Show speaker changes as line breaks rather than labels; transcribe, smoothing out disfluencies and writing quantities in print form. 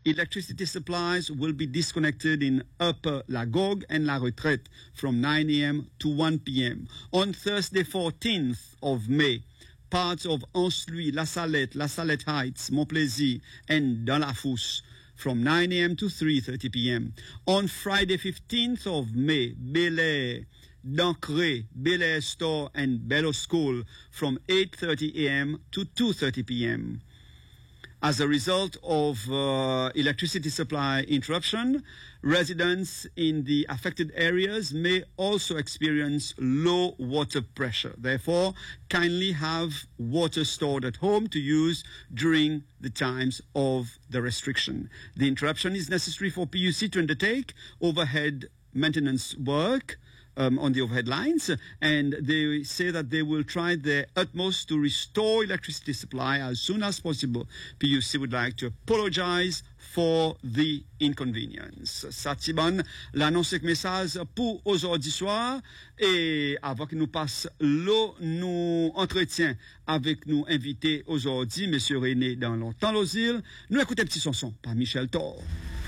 electricity supplies will be disconnected in Upper Lagog and La Retraite from 9 a.m. to 1 p.m. On Thursday, 14th of May, parts of Anse-Louis, La Salette Heights, Montplaisir, and Dans-la-Fosse from 9 a.m. to 3:30 p.m. On Friday, 15th of May, Bel-Air, Dancre, Bel-Air Store, and Bello School from 8:30 a.m. to 2:30 p.m. As a result of electricity supply interruption, residents in the affected areas may also experience low water pressure. Therefore, kindly have water stored at home to use during the times of the restriction. The interruption is necessary for PUC to undertake overhead maintenance work on the overhead lines, and they say that they will try their utmost to restore electricity supply as soon as possible. PUC would like to apologize for the inconvenience. Satibon, l'annonce avec message pour aujourd'hui soir, et avant que nous passe l'eau, nous entretient avec nous invités aujourd'hui, Monsieur René dans longtemps l'Osile, nous écoutons un petit chanson par Michel Thor.